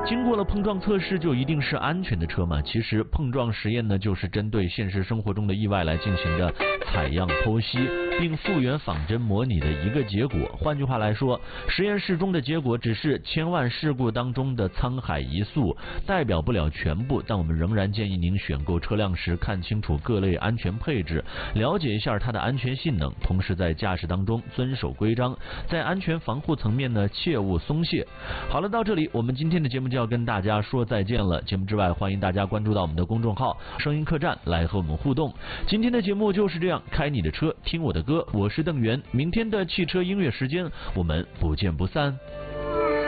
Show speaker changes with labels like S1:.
S1: 经过了碰撞测试就一定是安全的车吗？其实碰撞实验呢，就是针对现实生活中的意外来进行的采样剖析，并复原仿真模拟的一个结果。换句话来说，实验室中的结果只是千万事故当中的沧海一粟，代表不了全部。但我们仍然建议您选购车辆时看清楚各类安全配置，了解一下它的安全性能，同时在驾驶当中遵守规章，在安全防护层面呢切勿松懈。好了，到这里我们今天的节目就要跟大家说再见了。节目之外，欢迎大家关注到我们的公众号声音客栈来和我们互动。今天的节目就是这样，开你的车听我的歌，我是邓源。明天的汽车音乐时间我们不见不散。